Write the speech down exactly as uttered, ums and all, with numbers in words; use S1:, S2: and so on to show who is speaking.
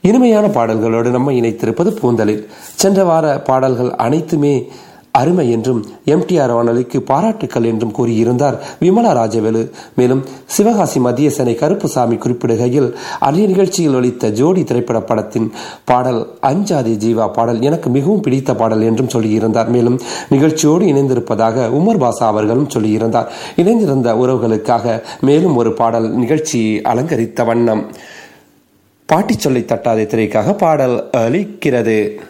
S1: இனிமையான பாடல்களோடு நம்ம இணைத்திருப்பது பூந்தலில். சென்ற வார பாடல்கள் அனைத்துமே அருமை என்றும் எம்டிஆர் வானொலிக்கு பாராட்டுக்கள் என்றும் கூறியிருந்தார் விமலா ராஜவேலு. மேலும் சிவகாசி மத்திய சேனை கருப்புசாமி குறிப்பிடுகையில் அரிய நிகழ்ச்சியில் ஒலித்த ஜோடி திரைப்பட படத்தின் பாடல் அஞ்சாதி ஜீவா பாடல் எனக்கு மிகவும் பிடித்த பாடல் என்றும் சொல்லியிருந்தார். மேலும் நிகழ்ச்சியோடு இணைந்திருப்பதாக உமர் பாசா அவர்களும் சொல்லியிருந்தார். இணைந்திருந்த உறவுகளுக்காக மேலும் ஒரு பாடல் நிகழ்ச்சியை அலங்கரித்த வண்ணம் பாட்டி சொல்லி தட்டாத திரைக்காக பாடல் அளிக்கிறது.